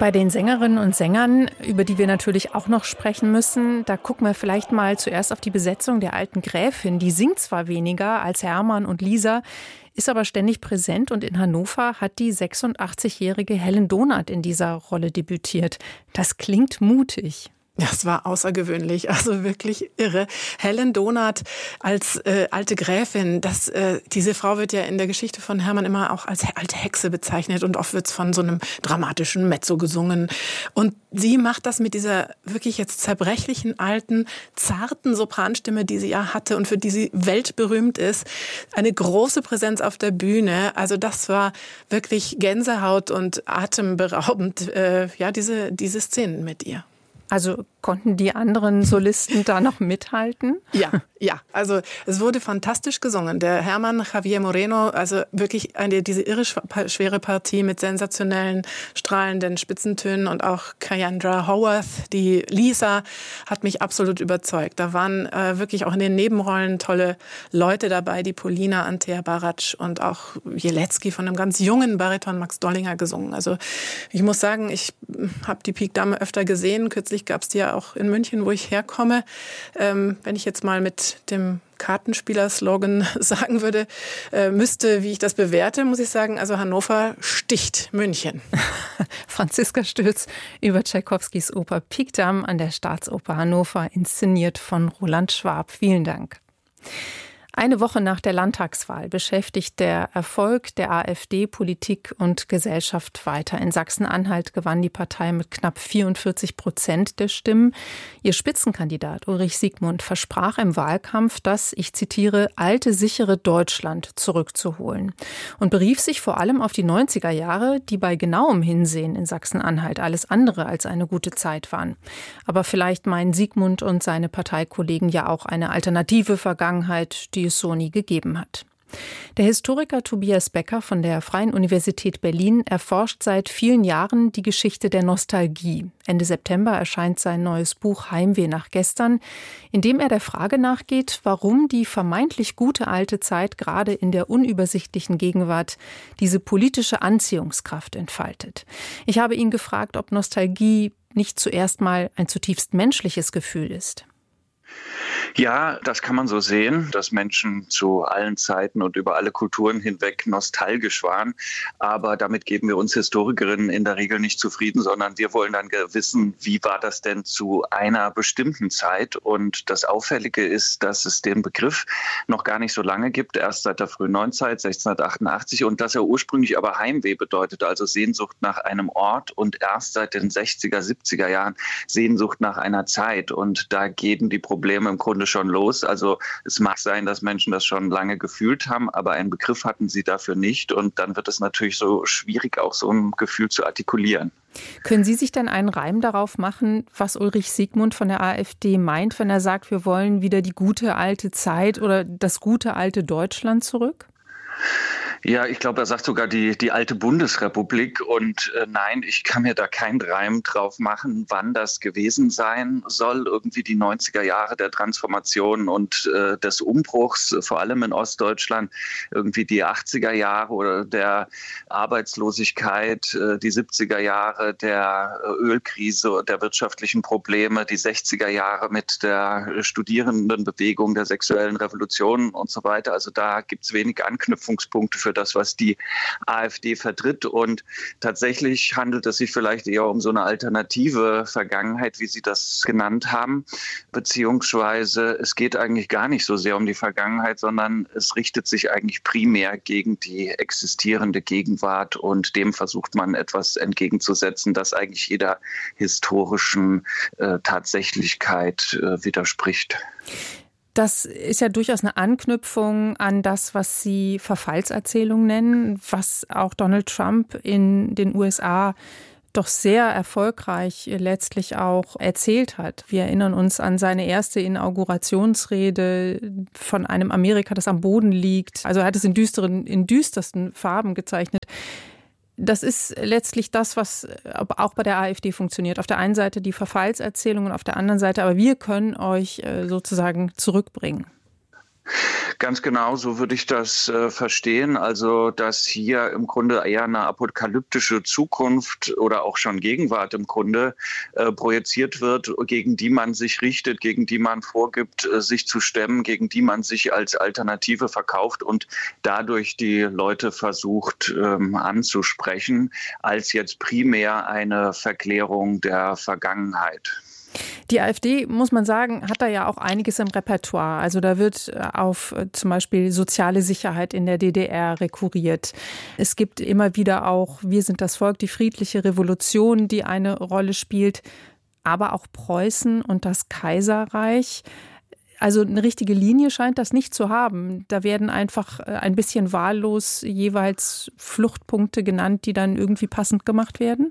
Bei den Sängerinnen und Sängern, über die wir natürlich auch noch sprechen müssen, da gucken wir vielleicht mal zuerst auf die Besetzung der alten Gräfin. Die singt zwar weniger als Hermann und Lisa, ist aber ständig präsent, und in Hannover hat die 86-jährige Helen Donath in dieser Rolle debütiert. Das klingt mutig. Ja, es war außergewöhnlich, also wirklich irre. Helen Donath als alte Gräfin, diese Frau wird ja in der Geschichte von Hermann immer auch als alte Hexe bezeichnet, und oft wird's von so einem dramatischen Mezzo gesungen. Und sie macht das mit dieser wirklich jetzt zerbrechlichen, alten, zarten Sopranstimme, die sie ja hatte und für die sie weltberühmt ist. Eine große Präsenz auf der Bühne. Also das war wirklich Gänsehaut und atemberaubend, diese Szenen mit ihr. Also konnten die anderen Solisten da noch mithalten? Ja, also es wurde fantastisch gesungen. Der Hermann Javier Moreno, also wirklich diese irre schwere Partie mit sensationellen, strahlenden Spitzentönen, und auch Kayandra Howarth, die Lisa, hat mich absolut überzeugt. Da waren wirklich auch in den Nebenrollen tolle Leute dabei, die Polina, Antea Barac und auch Jelecki von einem ganz jungen Bariton Max Dollinger gesungen. Also ich muss sagen, ich habe die Pik Dame öfter gesehen. Kürzlich gab es die ja auch in München, wo ich herkomme. Wenn ich jetzt mal mit dem Kartenspieler-Slogan sagen würde, wie ich das bewerte, muss ich sagen, also Hannover sticht München. Franziska Stülz über Tschaikowskis Oper Pik Dame an der Staatsoper Hannover, inszeniert von Roland Schwab. Vielen Dank. Eine Woche nach der Landtagswahl beschäftigt der Erfolg der AfD Politik und Gesellschaft weiter. In Sachsen-Anhalt gewann die Partei mit knapp 44% der Stimmen. Ihr Spitzenkandidat Ulrich Siegmund versprach im Wahlkampf, das, ich zitiere, alte, sichere Deutschland zurückzuholen, und berief sich vor allem auf die 90er Jahre, die bei genauem Hinsehen in Sachsen-Anhalt alles andere als eine gute Zeit waren. Aber vielleicht meinen Siegmund und seine Parteikollegen ja auch eine alternative Vergangenheit, die es so nie gegeben hat. Der Historiker Tobias Becker von der Freien Universität Berlin erforscht seit vielen Jahren die Geschichte der Nostalgie. Ende September erscheint sein neues Buch Heimweh nach gestern, in dem er der Frage nachgeht, warum die vermeintlich gute alte Zeit gerade in der unübersichtlichen Gegenwart diese politische Anziehungskraft entfaltet. Ich habe ihn gefragt, ob Nostalgie nicht zuerst mal ein zutiefst menschliches Gefühl ist. Ja, das kann man so sehen, dass Menschen zu allen Zeiten und über alle Kulturen hinweg nostalgisch waren. Aber damit geben wir uns Historikerinnen in der Regel nicht zufrieden, sondern wir wollen dann wissen, wie war das denn zu einer bestimmten Zeit? Und das Auffällige ist, dass es den Begriff noch gar nicht so lange gibt, erst seit der frühen Neuzeit, 1688, und dass er ursprünglich aber Heimweh bedeutet, also Sehnsucht nach einem Ort, und erst seit den 60er, 70er Jahren Sehnsucht nach einer Zeit. Und da gehen die Probleme im Grunde schon los. Also es mag sein, dass Menschen das schon lange gefühlt haben, aber einen Begriff hatten sie dafür nicht, und dann wird es natürlich so schwierig, auch so ein Gefühl zu artikulieren. Können Sie sich denn einen Reim darauf machen, was Ulrich Siegmund von der AfD meint, wenn er sagt, wir wollen wieder die gute alte Zeit oder das gute alte Deutschland zurück? Ja, ich glaube, er sagt sogar die alte Bundesrepublik, und nein, ich kann mir da keinen Reim drauf machen, wann das gewesen sein soll. Irgendwie die 90er Jahre der Transformation und des Umbruchs, vor allem in Ostdeutschland, irgendwie die 80er Jahre oder der Arbeitslosigkeit, die 70er Jahre der Ölkrise, der wirtschaftlichen Probleme, die 60er Jahre mit der Studierendenbewegung, der sexuellen Revolution und so weiter. Also da gibt's wenig Anknüpfungspunkte für das, was die AfD vertritt. Und tatsächlich handelt es sich vielleicht eher um so eine alternative Vergangenheit, wie Sie das genannt haben. Beziehungsweise es geht eigentlich gar nicht so sehr um die Vergangenheit, sondern es richtet sich eigentlich primär gegen die existierende Gegenwart, und dem versucht man etwas entgegenzusetzen, das eigentlich jeder historischen Tatsächlichkeit widerspricht. Das ist ja durchaus eine Anknüpfung an das, was Sie Verfallserzählung nennen, was auch Donald Trump in den USA doch sehr erfolgreich letztlich auch erzählt hat. Wir erinnern uns an seine erste Inaugurationsrede von einem Amerika, das am Boden liegt. Also er hat es in düstersten Farben gezeichnet. Das ist letztlich das, was auch bei der AfD funktioniert. Auf der einen Seite die Verfallserzählung und auf der anderen Seite, aber wir können euch sozusagen zurückbringen. Ganz genau, so würde ich das verstehen. Also, dass hier im Grunde eher eine apokalyptische Zukunft oder auch schon Gegenwart im Grunde projiziert wird, gegen die man sich richtet, gegen die man vorgibt, sich zu stemmen, gegen die man sich als Alternative verkauft und dadurch die Leute versucht anzusprechen, als jetzt primär eine Verklärung der Vergangenheit. Die AfD, muss man sagen, hat da ja auch einiges im Repertoire. Also da wird auf zum Beispiel soziale Sicherheit in der DDR rekurriert. Es gibt immer wieder auch Wir sind das Volk, die friedliche Revolution, die eine Rolle spielt. Aber auch Preußen und das Kaiserreich. Also eine richtige Linie scheint das nicht zu haben. Da werden einfach ein bisschen wahllos jeweils Fluchtpunkte genannt, die dann irgendwie passend gemacht werden.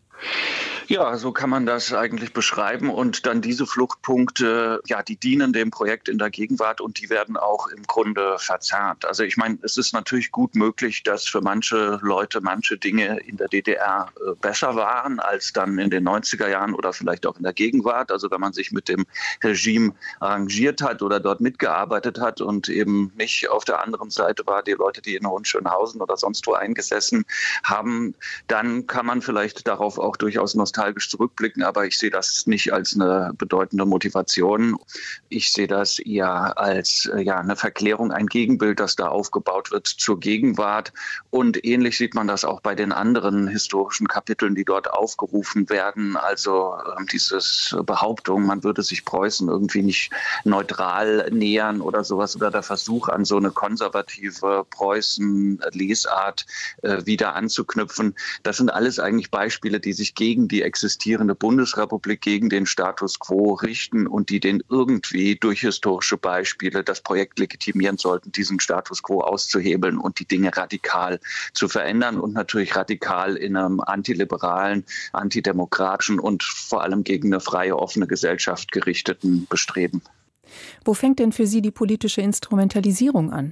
Ja, so kann man das eigentlich beschreiben. Und dann diese Fluchtpunkte, ja, die dienen dem Projekt in der Gegenwart und die werden auch im Grunde verzerrt. Also ich meine, es ist natürlich gut möglich, dass für manche Leute manche Dinge in der DDR besser waren als dann in den 90er Jahren oder vielleicht auch in der Gegenwart. Also wenn man sich mit dem Regime arrangiert hat oder dort mitgearbeitet hat und eben nicht auf der anderen Seite war, die Leute, die in Hohenschönhausen oder sonst wo eingesessen haben, dann kann man vielleicht darauf auch durchaus nostalgisch zurückblicken, aber ich sehe das nicht als eine bedeutende Motivation. Ich sehe das eher als eine Verklärung, ein Gegenbild, das da aufgebaut wird zur Gegenwart. Und ähnlich sieht man das auch bei den anderen historischen Kapiteln, die dort aufgerufen werden. Also dieses Behauptung, man würde sich Preußen irgendwie nicht neutral nähern oder sowas, oder der Versuch an so eine konservative Preußen-Lesart wieder anzuknüpfen. Das sind alles eigentlich Beispiele, die sich gegen die existierende Bundesrepublik, gegen den Status quo richten und die den irgendwie durch historische Beispiele das Projekt legitimieren sollten, diesen Status quo auszuhebeln und die Dinge radikal zu verändern und natürlich radikal in einem antiliberalen, antidemokratischen und vor allem gegen eine freie, offene Gesellschaft gerichteten Bestreben. Wo fängt denn für Sie die politische Instrumentalisierung an?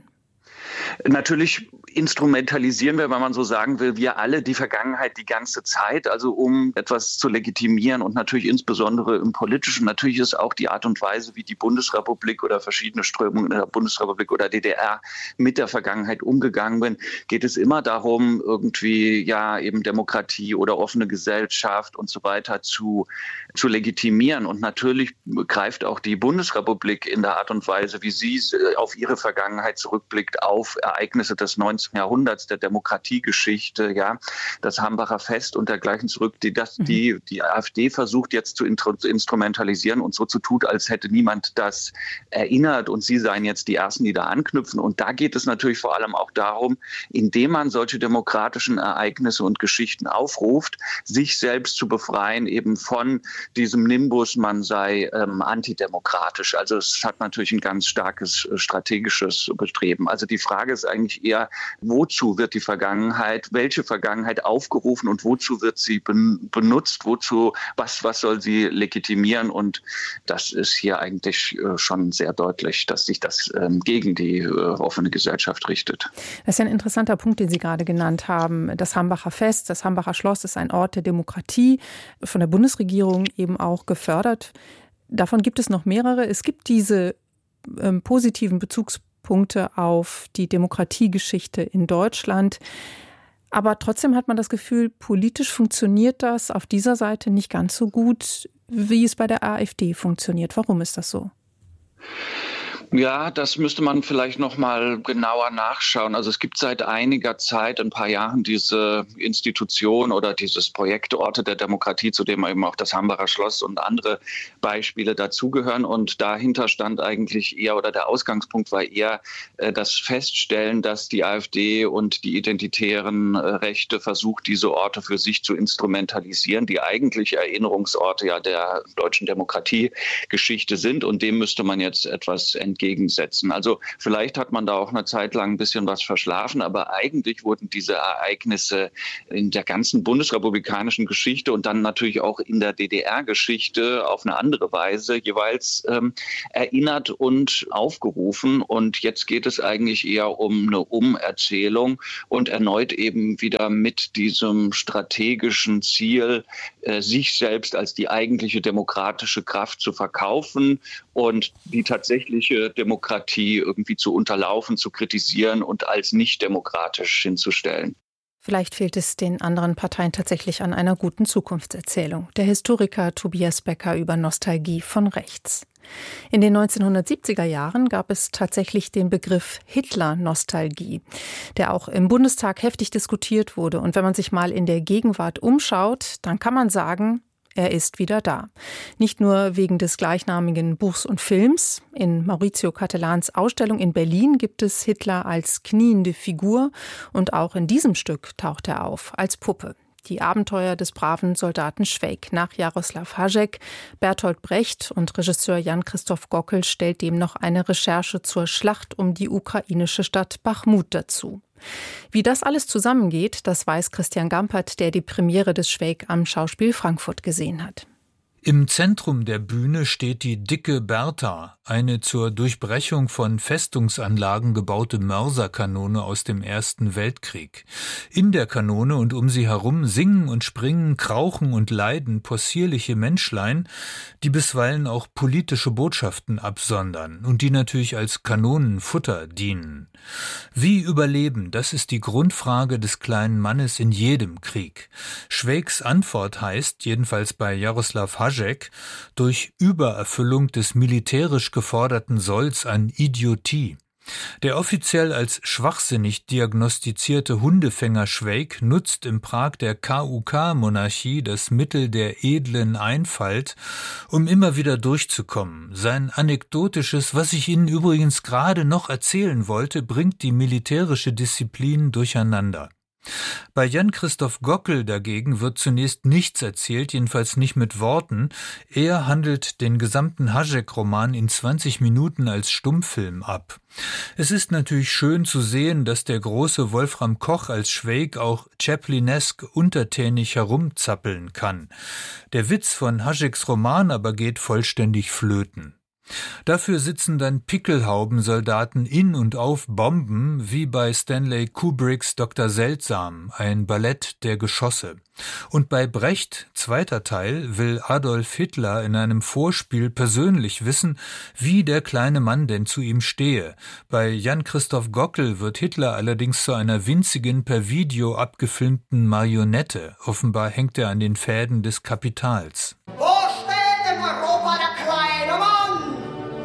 Natürlich instrumentalisieren wir, wenn man so sagen will, wir alle die Vergangenheit die ganze Zeit, also um etwas zu legitimieren und natürlich insbesondere im Politischen. Natürlich ist auch die Art und Weise, wie die Bundesrepublik oder verschiedene Strömungen in der Bundesrepublik oder DDR mit der Vergangenheit umgegangen sind, geht es immer darum, irgendwie eben Demokratie oder offene Gesellschaft und so weiter zu legitimieren. Und natürlich greift auch die Bundesrepublik in der Art und Weise, wie sie auf ihre Vergangenheit zurückblickt, auf Ereignisse des 19. Jahrhunderts, der Demokratiegeschichte, das Hambacher Fest und dergleichen zurück, die AfD versucht jetzt zu instrumentalisieren und so zu tun, als hätte niemand das erinnert und sie seien jetzt die Ersten, die da anknüpfen. Und da geht es natürlich vor allem auch darum, indem man solche demokratischen Ereignisse und Geschichten aufruft, sich selbst zu befreien eben von diesem Nimbus, man sei antidemokratisch. Also es hat natürlich ein ganz starkes strategisches Bestreben. Also die Frage ist eigentlich eher, wozu wird die Vergangenheit, welche Vergangenheit aufgerufen und wozu wird sie benutzt, was soll sie legitimieren? Und das ist hier eigentlich schon sehr deutlich, dass sich das gegen die offene Gesellschaft richtet. Das ist ja ein interessanter Punkt, den Sie gerade genannt haben. Das Hambacher Fest, das Hambacher Schloss ist ein Ort der Demokratie, von der Bundesregierung eben auch gefördert. Davon gibt es noch mehrere. Es gibt diese positiven Bezugspunkte auf die Demokratiegeschichte in Deutschland. Aber trotzdem hat man das Gefühl, politisch funktioniert das auf dieser Seite nicht ganz so gut, wie es bei der AfD funktioniert. Warum ist das so? Ja, das müsste man vielleicht noch mal genauer nachschauen. Also es gibt seit einiger Zeit, ein paar Jahren, diese Institution oder dieses Projekt Orte der Demokratie, zu dem eben auch das Hambacher Schloss und andere Beispiele dazugehören. Und dahinter stand eigentlich eher, oder der Ausgangspunkt war eher das Feststellen, dass die AfD und die identitären Rechte versucht, diese Orte für sich zu instrumentalisieren, die eigentlich Erinnerungsorte der deutschen Demokratiegeschichte sind. Und dem müsste man jetzt etwas entgegensetzen. Also vielleicht hat man da auch eine Zeit lang ein bisschen was verschlafen, aber eigentlich wurden diese Ereignisse in der ganzen bundesrepublikanischen Geschichte und dann natürlich auch in der DDR-Geschichte auf eine andere Weise jeweils erinnert und aufgerufen. Und jetzt geht es eigentlich eher um eine Umerzählung und erneut eben wieder mit diesem strategischen Ziel, sich selbst als die eigentliche demokratische Kraft zu verkaufen und die tatsächliche Demokratie irgendwie zu unterlaufen, zu kritisieren und als nicht demokratisch hinzustellen. Vielleicht fehlt es den anderen Parteien tatsächlich an einer guten Zukunftserzählung. Der Historiker Tobias Becker über Nostalgie von rechts. In den 1970er Jahren gab es tatsächlich den Begriff Hitler-Nostalgie, der auch im Bundestag heftig diskutiert wurde. Und wenn man sich mal in der Gegenwart umschaut, dann kann man sagen, er ist wieder da. Nicht nur wegen des gleichnamigen Buchs und Films. In Maurizio Cattelans Ausstellung in Berlin gibt es Hitler als kniende Figur und auch in diesem Stück taucht er auf als Puppe. Die Abenteuer des braven Soldaten Švejk nach Jaroslav Hašek. Bertolt Brecht und Regisseur Jan-Christoph Gockel stellt dem noch eine Recherche zur Schlacht um die ukrainische Stadt Bachmut dazu. Wie das alles zusammengeht, das weiß Christian Gampert, der die Premiere des Švejk am Schauspiel Frankfurt gesehen hat. Im Zentrum der Bühne steht die dicke Bertha, eine zur Durchbrechung von Festungsanlagen gebaute Mörserkanone aus dem Ersten Weltkrieg. In der Kanone und um sie herum singen und springen, krauchen und leiden possierliche Menschlein, die bisweilen auch politische Botschaften absondern und die natürlich als Kanonenfutter dienen. Wie überleben, das ist die Grundfrage des kleinen Mannes in jedem Krieg. Švejks Antwort heißt, jedenfalls bei Jaroslav Hašek, durch Übererfüllung des militärisch geforderten Solls an Idiotie. Der offiziell als schwachsinnig diagnostizierte Hundefänger Švejk nutzt im Prag der KUK-Monarchie das Mittel der edlen Einfalt, um immer wieder durchzukommen. Sein anekdotisches, was ich Ihnen übrigens gerade noch erzählen wollte, bringt die militärische Disziplin durcheinander. Bei Jan-Christoph Gockel dagegen wird zunächst nichts erzählt, jedenfalls nicht mit Worten. Er handelt den gesamten Hašek-Roman in 20 Minuten als Stummfilm ab. Es ist natürlich schön zu sehen, dass der große Wolfram Koch als Švejk auch Chaplinesk untertänig herumzappeln kann. Der Witz von Hašeks Roman aber geht vollständig flöten. Dafür sitzen dann Pickelhaubensoldaten in und auf Bomben, wie bei Stanley Kubricks Dr. Seltsam, ein Ballett der Geschosse. Und bei Brecht, zweiter Teil, will Adolf Hitler in einem Vorspiel persönlich wissen, wie der kleine Mann denn zu ihm stehe. Bei Jan-Christoph Gockel wird Hitler allerdings zu einer winzigen, per Video abgefilmten Marionette. Offenbar hängt er an den Fäden des Kapitals. Wo steht in Europa der kleine Mann?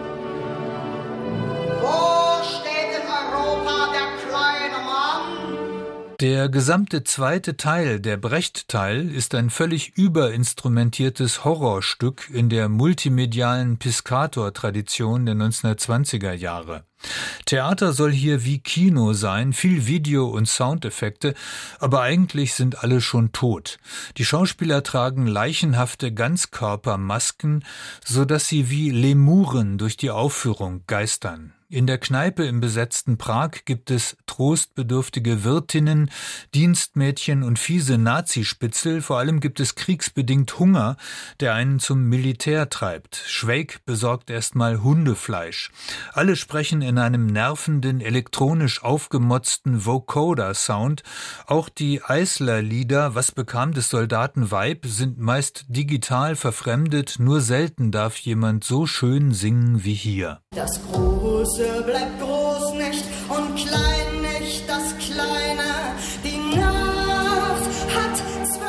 Wo steht in Europa der kleine Mann? Der gesamte zweite Teil, der Brecht-Teil, ist ein völlig überinstrumentiertes Horrorstück in der multimedialen Piscator-Tradition der 1920er Jahre. Theater soll hier wie Kino sein, viel Video und Soundeffekte, aber eigentlich sind alle schon tot. Die Schauspieler tragen leichenhafte Ganzkörpermasken, so dass sie wie Lemuren durch die Aufführung geistern. In der Kneipe im besetzten Prag gibt es trostbedürftige Wirtinnen, Dienstmädchen und fiese Nazispitzel. Vor allem gibt es kriegsbedingt Hunger, der einen zum Militär treibt. Švejk besorgt erstmal Hundefleisch. Alle sprechen in einem nervenden, elektronisch aufgemotzten Vocoder-Sound. Auch die Eisler-Lieder, Was bekam des Soldaten Weib, sind meist digital verfremdet. Nur selten darf jemand so schön singen wie hier. Das Große bleibt groß nicht und klein nicht das Kleine. Die Nacht hat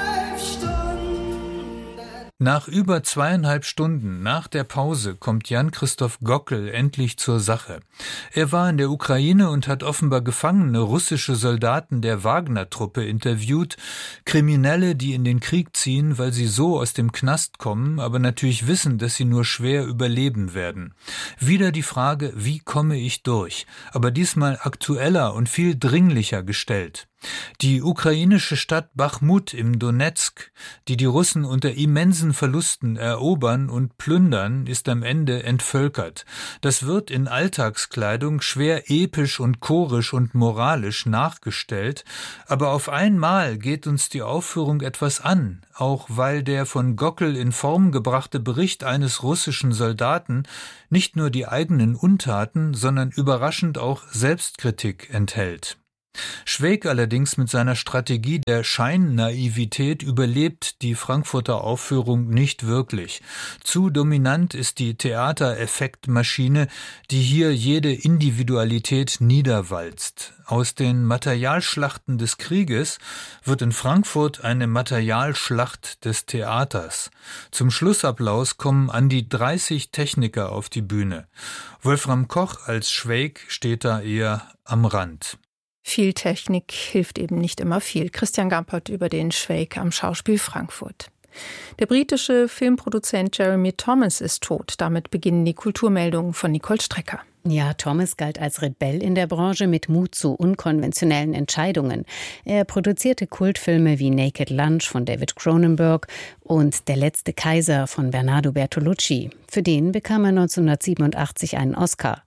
12 Stunden. Nach über 2,5 Stunden nach der Pause kommt Jan-Christoph Gockel endlich zur Sache. Er war in der Ukraine und hat offenbar gefangene russische Soldaten der Wagner-Truppe interviewt, Kriminelle, die in den Krieg ziehen, weil sie so aus dem Knast kommen, aber natürlich wissen, dass sie nur schwer überleben werden. Wieder die Frage, wie komme ich durch? Aber diesmal aktueller und viel dringlicher gestellt. Die ukrainische Stadt Bachmut im Donezk, die die Russen unter immensen Verlusten erobern und plündern, ist am Ende entvölkert. Das wird in Alltagskleidung schwer episch und chorisch und moralisch nachgestellt, aber auf einmal geht uns die Aufführung etwas an, auch weil der von Gockel in Form gebrachte Bericht eines russischen Soldaten nicht nur die eigenen Untaten, sondern überraschend auch Selbstkritik enthält. Schweik allerdings mit seiner Strategie der Scheinnaivität überlebt die Frankfurter Aufführung nicht wirklich. Zu dominant ist die Theatereffektmaschine, die hier jede Individualität niederwalzt. Aus den Materialschlachten des Krieges wird in Frankfurt eine Materialschlacht des Theaters. Zum Schlussapplaus kommen an die 30 Techniker auf die Bühne. Wolfram Koch als Schweik steht da eher am Rand. Viel Technik hilft eben nicht immer viel. Christian Gampert über den Schweik am Schauspiel Frankfurt. Der britische Filmproduzent Jeremy Thomas ist tot. Damit beginnen die Kulturmeldungen von Nicole Strecker. Ja, Thomas galt als Rebell in der Branche mit Mut zu unkonventionellen Entscheidungen. Er produzierte Kultfilme wie Naked Lunch von David Cronenberg und Der letzte Kaiser von Bernardo Bertolucci. Für den bekam er 1987 einen Oscar.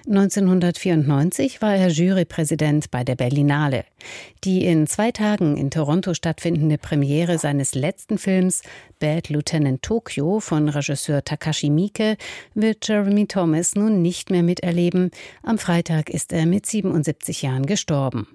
1994 war er Jurypräsident bei der Berlinale. Die in 2 Tagen in Toronto stattfindende Premiere seines letzten Films Bad Lieutenant Tokyo von Regisseur Takashi Miike wird Jeremy Thomas nun nicht mehr miterleben. Am Freitag ist er mit 77 Jahren gestorben.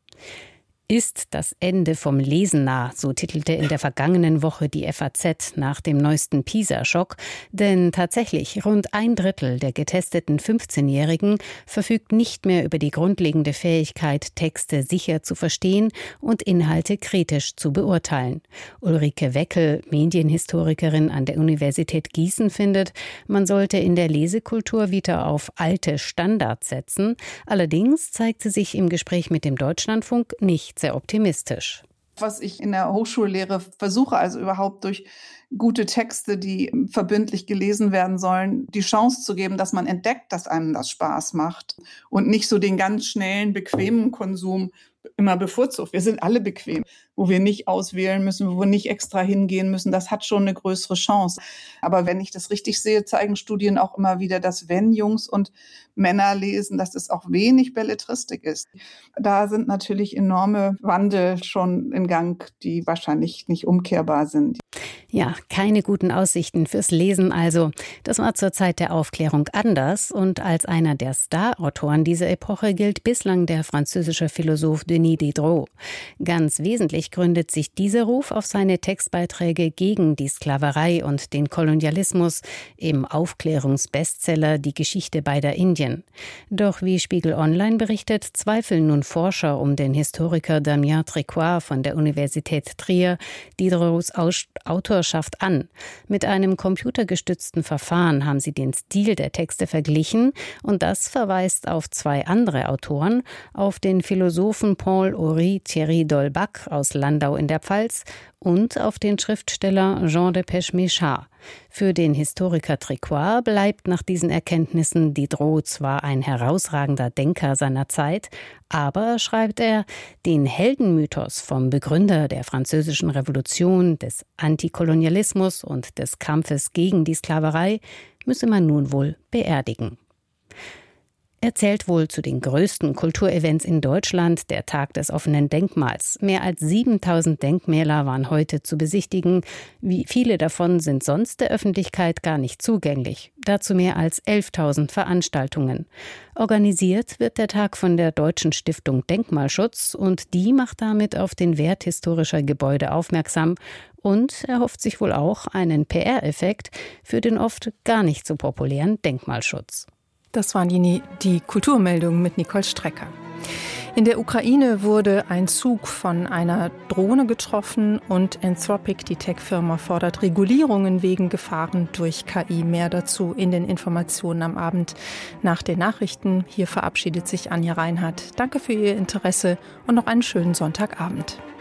Ist das Ende vom Lesen nah, so titelte in der vergangenen Woche die FAZ nach dem neuesten PISA-Schock. Denn tatsächlich rund 1/3 der getesteten 15-Jährigen verfügt nicht mehr über die grundlegende Fähigkeit, Texte sicher zu verstehen und Inhalte kritisch zu beurteilen. Ulrike Weckel, Medienhistorikerin an der Universität Gießen, findet, man sollte in der Lesekultur wieder auf alte Standards setzen. Allerdings zeigt sie sich im Gespräch mit dem Deutschlandfunk nicht sehr optimistisch. Was ich in der Hochschullehre versuche, also überhaupt durch gute Texte, die verbindlich gelesen werden sollen, die Chance zu geben, dass man entdeckt, dass einem das Spaß macht und nicht so den ganz schnellen, bequemen Konsum immer bevorzugt. Wir sind alle bequem, wo wir nicht auswählen müssen, wo wir nicht extra hingehen müssen. Das hat schon eine größere Chance. Aber wenn ich das richtig sehe, zeigen Studien auch immer wieder, dass wenn Jungs und Männer lesen, dass es auch wenig Belletristik ist. Da sind natürlich enorme Wandel schon in Gang, die wahrscheinlich nicht umkehrbar sind. Ja, keine guten Aussichten fürs Lesen also. Das war zur Zeit der Aufklärung anders und als einer der Star-Autoren dieser Epoche gilt bislang der französische Philosoph Denis Diderot. Ganz wesentlich gründet sich dieser Ruf auf seine Textbeiträge gegen die Sklaverei und den Kolonialismus im Aufklärungsbestseller Die Geschichte beider Indien. Doch wie Spiegel Online berichtet, zweifeln nun Forscher um den Historiker Damien Tricoire von der Universität Trier Diderots Autorschaft an. Mit einem computergestützten Verfahren haben sie den Stil der Texte verglichen und das verweist auf 2 andere Autoren, auf den Philosophen Paul-Henri Thierry d'Holbach aus Landau in der Pfalz und auf den Schriftsteller Jean de Pech-Méchard. Für den Historiker Tricoire bleibt nach diesen Erkenntnissen Diderot zwar ein herausragender Denker seiner Zeit, aber, schreibt er, den Heldenmythos vom Begründer der Französischen Revolution, des Antikolonialismus und des Kampfes gegen die Sklaverei müsse man nun wohl beerdigen. Er zählt wohl zu den größten Kulturevents in Deutschland, der Tag des offenen Denkmals. Mehr als 7000 Denkmäler waren heute zu besichtigen. Wie viele davon sind sonst der Öffentlichkeit gar nicht zugänglich. Dazu mehr als 11.000 Veranstaltungen. Organisiert wird der Tag von der Deutschen Stiftung Denkmalschutz und die macht damit auf den Wert historischer Gebäude aufmerksam und erhofft sich wohl auch einen PR-Effekt für den oft gar nicht so populären Denkmalschutz. Das waren die Kulturmeldungen mit Nicole Strecker. In der Ukraine wurde ein Zug von einer Drohne getroffen und Anthropic, die Tech-Firma, fordert Regulierungen wegen Gefahren durch KI. Mehr dazu in den Informationen am Abend nach den Nachrichten. Hier verabschiedet sich Anja Reinhardt. Danke für Ihr Interesse und noch einen schönen Sonntagabend.